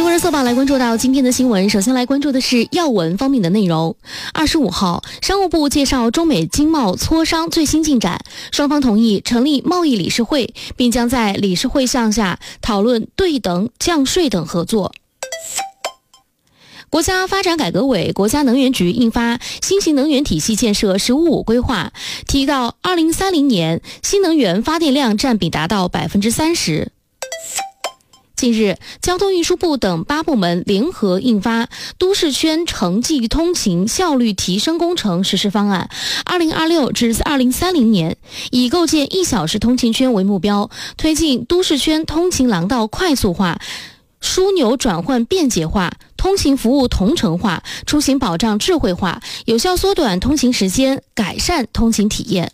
中国热搜榜来关注到今天的新闻，首先来关注的是要闻方面的内容。25号，商务部介绍中美经贸磋商最新进展，双方同意成立贸易理事会，并将在理事会项下讨论对等降税等合作。国家发展改革委、国家能源局印发《新型能源体系建设“十五五”规划》，提到2030年新能源发电量占比达到30%。近日，交通运输部等8部门联合印发《都市圈城际通勤效率提升工程实施方案》，2026至2030年，以构建1小时通勤圈为目标，推进都市圈通勤廊道快速化、枢纽转换便捷化、通勤服务同城化、出行保障智慧化，有效缩短通勤时间，改善通勤体验。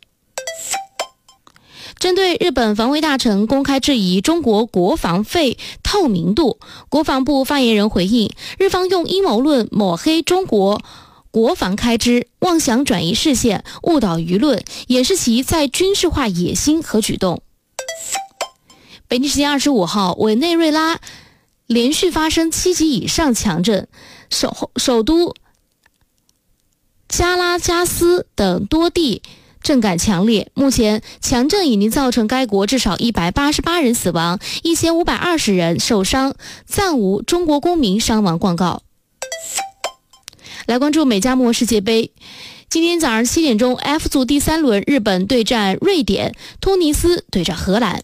针对日本防卫大臣公开质疑中国国防费透明度，国防部发言人回应，日方用阴谋论抹黑中国国防开支，妄想转移视线，误导舆论，掩饰其在军事化野心和举动。北京时间25号，委内瑞拉连续发生7级以上强震，首都加拉加斯等多地震感强烈，目前强震已经造成该国至少188人死亡，1520人受伤，暂无中国公民伤亡报告。来关注美加墨世界杯，今天早上7点钟 F 组第3轮，日本对战瑞典，突尼斯对战荷兰。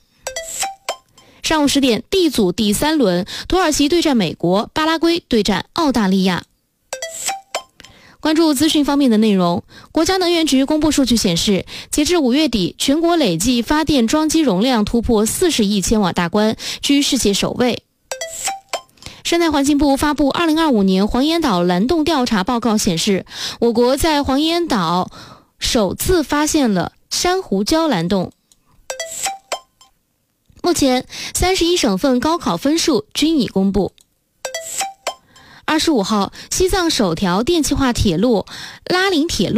上午10点 D 组第3轮，土耳其对战美国，巴拉圭对战澳大利亚。关注资讯方面的内容，国家能源局公布数据显示，截至5月底，全国累计发电装机容量突破40亿千瓦大关，居世界首位。生态环境部发布2025年黄岩岛蓝洞调查报告显示，我国在黄岩岛首次发现了珊瑚礁蓝洞。目前31省份高考分数均已公布。25号，西藏首条电气化铁路拉林铁路